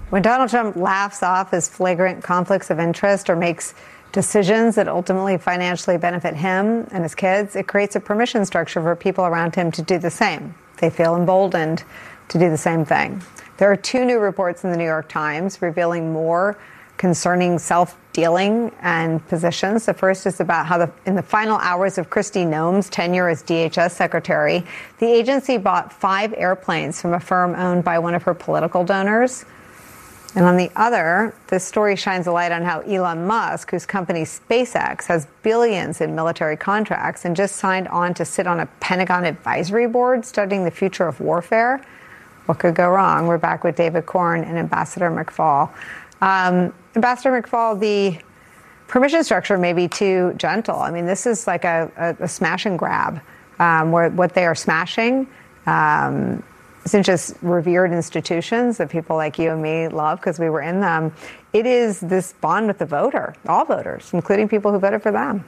When Donald Trump laughs off his flagrant conflicts of interest or makes decisions that ultimately financially benefit him and his kids, it creates a permission structure for people around him to do the same. They feel emboldened to do the same thing. There are 2 new reports in the New York Times revealing more concerning self-dealing and positions. The first is about how in the final hours of Kristi Noem's tenure as DHS secretary, the agency bought 5 airplanes from a firm owned by one of her political donors. And on the other, this story shines a light on how Elon Musk, whose company SpaceX has billions in military contracts and just signed on to sit on a Pentagon advisory board studying the future of warfare. What could go wrong? We're back with David Corn and Ambassador McFaul. Ambassador McFaul, the permission structure may be too gentle. I mean, this is like a smash and grab, where what they are smashing isn't just revered institutions that people like you and me love because we were in them. It is this bond with the voter, all voters, including people who voted for them.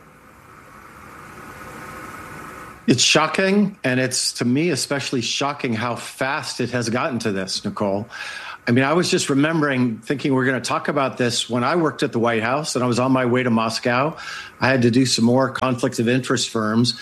It's shocking, and it's, to me, especially shocking how fast it has gotten to this, Nicole. I mean, I was just thinking we're going to talk about this when I worked at the White House and I was on my way to Moscow. I had to do some more conflicts of interest forms,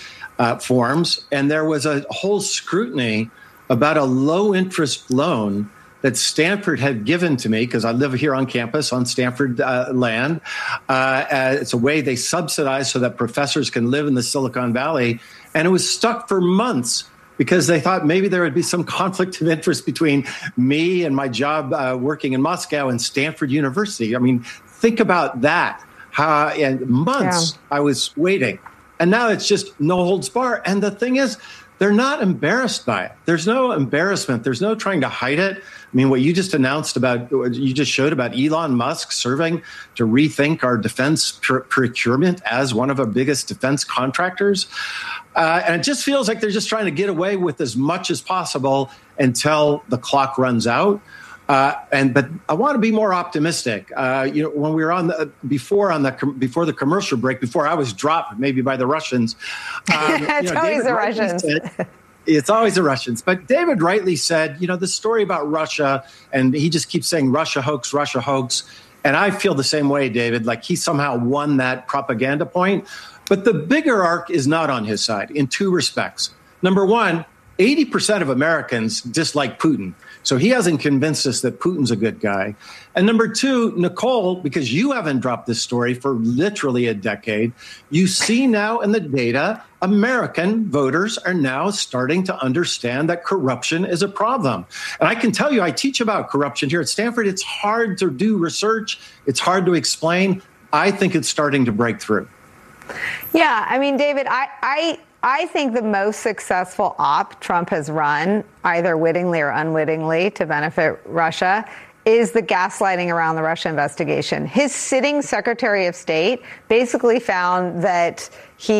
and there was a whole scrutiny about a low-interest loan that Stanford had given to me because I live here on campus on Stanford land. It's a way they subsidize so that professors can live in the Silicon Valley. And it was stuck for months because they thought maybe there would be some conflict of interest between me and my job working in Moscow and Stanford University. I mean, think about that. And months I was waiting. And now it's just no holds bar. And the thing is, they're not embarrassed by it. There's no embarrassment. There's no trying to hide it. I mean, what you just showed about Elon Musk serving to rethink our defense procurement as one of our biggest defense contractors. And it just feels like they're just trying to get away with as much as possible until the clock runs out. But I want to be more optimistic. When we were before the commercial break, before I was dropped maybe by the Russians. It's always the Russians. It's always the Russians. But David rightly said, the story about Russia, and he just keeps saying Russia hoax, Russia hoax. And I feel the same way, David, like he somehow won that propaganda point. But the bigger arc is not on his side in 2 respects. Number one, 80% of Americans dislike Putin. So he hasn't convinced us that Putin's a good guy. And number 2, Nicole, because you haven't dropped this story for literally a decade, you see now in the data, American voters are now starting to understand that corruption is a problem. And I can tell you, I teach about corruption here at Stanford. It's hard to do research. It's hard to explain. I think it's starting to break through. Yeah, I mean, David, I think the most successful op Trump has run, either wittingly or unwittingly, to benefit Russia, is the gaslighting around the Russia investigation. His sitting Secretary of State basically found that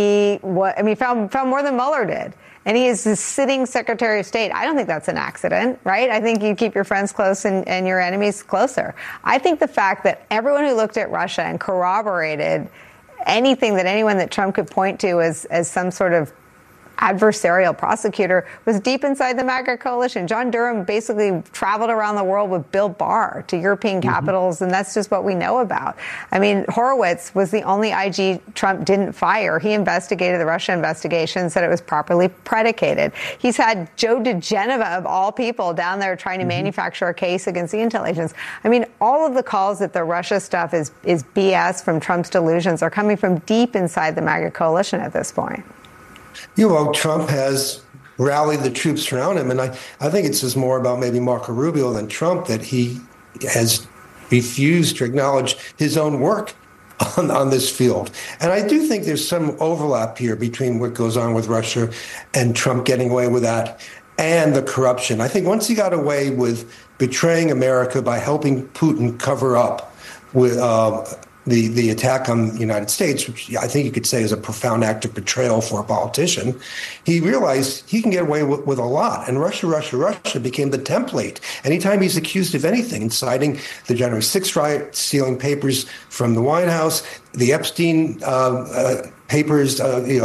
found more than Mueller did. And he is the sitting Secretary of State. I don't think that's an accident, right? I think you keep your friends close and your enemies closer. I think the fact that everyone who looked at Russia and corroborated anything that anyone that Trump could point to as some sort of adversarial prosecutor was deep inside the MAGA coalition. John Durham basically traveled around the world with Bill Barr to European capitals, and that's just what we know about. I mean, Horowitz was the only IG Trump didn't fire. He investigated the Russia investigation, said it was properly predicated. He's had Joe diGenova, of all people, down there trying to manufacture a case against the intel agents. I mean, all of the calls that the Russia stuff is BS from Trump's delusions are coming from deep inside the MAGA coalition at this point. Trump has rallied the troops around him, and I think it's just more about maybe Marco Rubio than Trump that he has refused to acknowledge his own work on this field. And I do think there's some overlap here between what goes on with Russia and Trump getting away with that and the corruption. I think once he got away with betraying America by helping Putin cover up with the attack on the United States, which I think you could say is a profound act of betrayal for a politician, he realized he can get away with a lot. And Russia became the template. Anytime he's accused of anything, inciting the January 6th riot, stealing papers from the White House, the Epstein papers,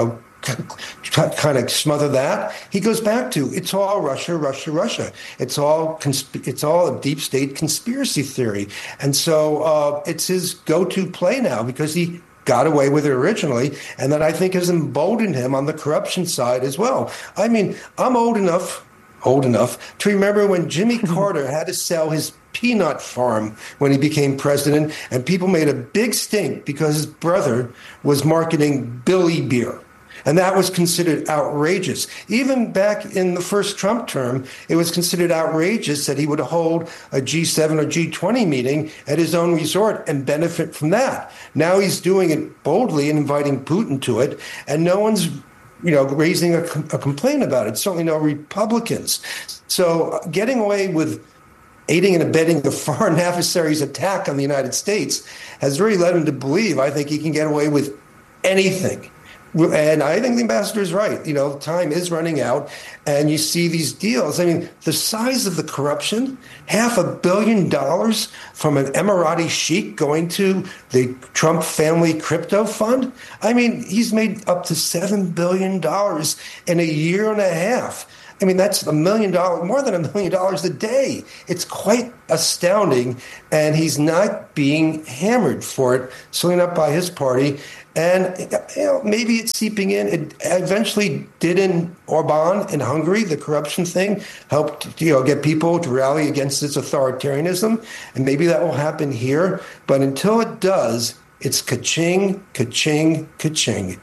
kind of smother that, he goes back to it's all Russia, Russia, Russia. It's all a deep state conspiracy theory, and so it's his go-to play now because he got away with it originally, and that I think has emboldened him on the corruption side as well. I mean, I'm old enough to remember when Jimmy Carter had to sell his peanut farm when he became president, and people made a big stink because his brother was marketing Billy beer. And that was considered outrageous. Even back in the first Trump term, it was considered outrageous that he would hold a G7 or G20 meeting at his own resort and benefit from that. Now he's doing it boldly and inviting Putin to it, and no one's raising a complaint about it. Certainly no Republicans. So getting away with aiding and abetting the foreign adversary's attack on the United States has really led him to believe, I think, he can get away with anything. And I think the ambassador is right. Time is running out, and you see these deals. I mean, the size of the corruption, $500 million from an Emirati sheikh going to the Trump family crypto fund. I mean, he's made up to $7 billion in a year and a half. I mean, that's $1 million, more than $1 million a day. It's quite astounding, and he's not being hammered for it, certainly not by his party. And maybe it's seeping in. It eventually did in Orban in Hungary. The corruption thing helped get people to rally against its authoritarianism, and maybe that will happen here. But until it does, it's ka-ching, ka-ching, ka-ching.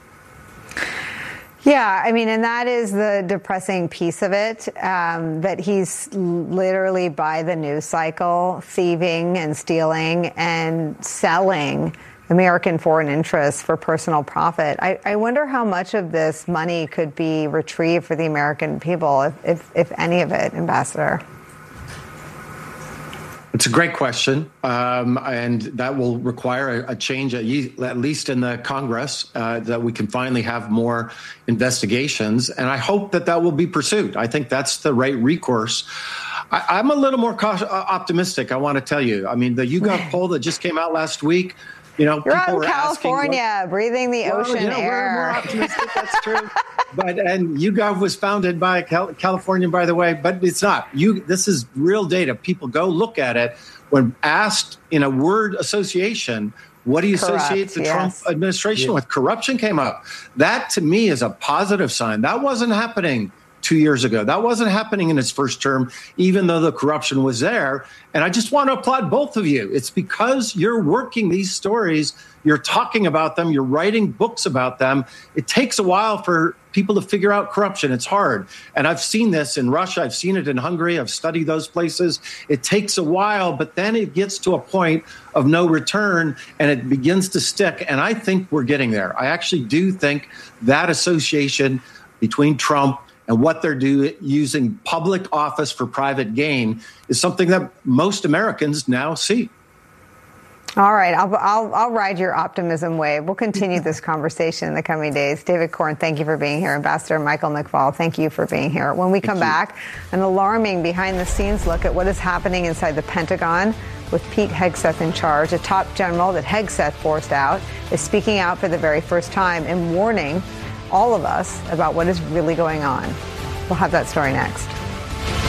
Yeah, I mean, and that is the depressing piece of it, that he's literally by the news cycle thieving and stealing and selling American foreign interests for personal profit. I wonder how much of this money could be retrieved for the American people, if any of it, Ambassador. It's a great question, and that will require a change, at least in the Congress, that we can finally have more investigations. And I hope that will be pursued. I think that's the right recourse. I'm a little more optimistic, I want to tell you. I mean, the YouGov poll that just came out last week, you're out in California, breathing the ocean air. We're more optimistic, that's true. And YouGov was founded by California, by the way, but it's not. This is real data. People go look at it. When asked in a word association, what do you associate the Trump administration with? Corruption came up. That, to me, is a positive sign. That wasn't happening 2 years ago. That wasn't happening in his first term, even though the corruption was there. And I just want to applaud both of you. It's because you're working these stories, you're talking about them, you're writing books about them. It takes a while for people to figure out corruption. It's hard. And I've seen this in Russia. I've seen it in Hungary. I've studied those places. It takes a while, but then it gets to a point of no return and it begins to stick. And I think we're getting there. I actually do think that association between Trump and what they're doing, using public office for private gain, is something that most Americans now see. All right, I'll ride your optimism wave. We'll continue this conversation in the coming days. David Corn, thank you for being here. Ambassador Michael McFaul, thank you for being here. When we come back, an alarming behind-the-scenes look at what is happening inside the Pentagon with Pete Hegseth in charge. A top general that Hegseth forced out is speaking out for the very first time and warning all of us about what is really going on. We'll have that story next.